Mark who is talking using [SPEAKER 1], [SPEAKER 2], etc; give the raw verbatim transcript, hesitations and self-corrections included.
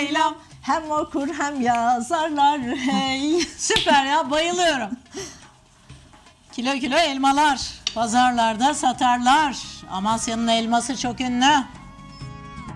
[SPEAKER 1] Leyla'm. Hem okur hem yazarlar hey.
[SPEAKER 2] Süper ya, bayılıyorum. Kilo kilo elmalar pazarlarda satarlar. Amasya'nın elması çok ünlü.